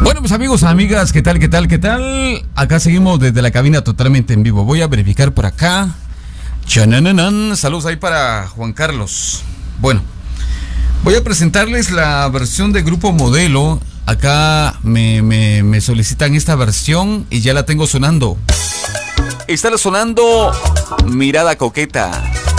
Bueno, pues amigos, amigas, ¿qué tal, qué tal, qué tal? Acá seguimos desde la cabina totalmente en vivo. Voy a verificar por acá. Chanananan. Saludos ahí para Juan Carlos. Bueno, voy a presentarles la versión de Grupo Modelo. Acá me solicitan esta versión y ya la tengo sonando. Está sonando Mirada Coqueta.